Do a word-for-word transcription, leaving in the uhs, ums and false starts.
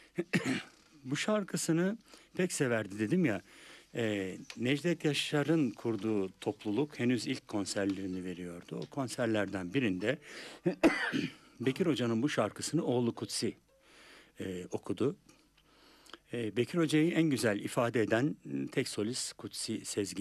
Bu şarkısını pek severdi dedim ya. E, Necdet Yaşar'ın kurduğu topluluk henüz ilk konserlerini veriyordu. O konserlerden birinde Bekir Hoca'nın bu şarkısını oğlu Kutsi e, okudu. E, Bekir Hoca'yı en güzel ifade eden tek solist Kutsi Sezgin.